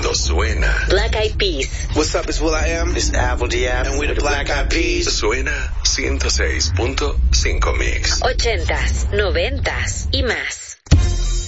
cuando suena. Black Eyed Peas. What's up, it's will.i.am. It's Apple Diab. And we're the Black Eyed Peas. Suena 106.5 Mix. 80s, 90s y más.